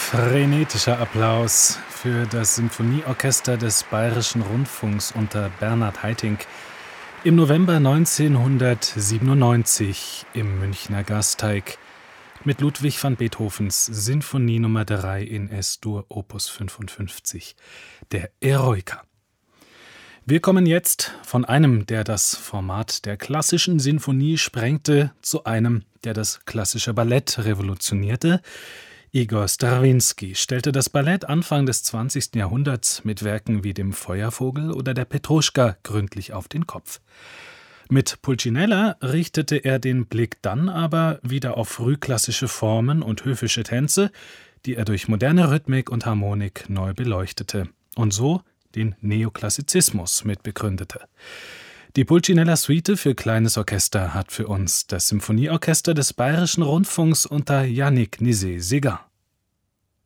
Frenetischer Applaus für das Symphonieorchester des Bayerischen Rundfunks unter Bernhard Haitink im November 1997 im Münchner Gasteig mit Ludwig van Beethovens Sinfonie Nummer 3 in S-Dur Opus 55, der Eroica. Wir kommen jetzt von einem, der das Format der klassischen Sinfonie sprengte, zu einem, der das klassische Ballett revolutionierte. Igor Strawinski stellte das Ballett Anfang des 20. Jahrhunderts mit Werken wie dem Feuervogel oder der Petruschka gründlich auf den Kopf. Mit Pulcinella richtete er den Blick dann aber wieder auf frühklassische Formen und höfische Tänze, die er durch moderne Rhythmik und Harmonik neu beleuchtete und so den Neoklassizismus mitbegründete. Die Pulcinella-Suite für kleines Orchester hat für uns das Symphonieorchester des Bayerischen Rundfunks unter Yannick Nizet-Séguin.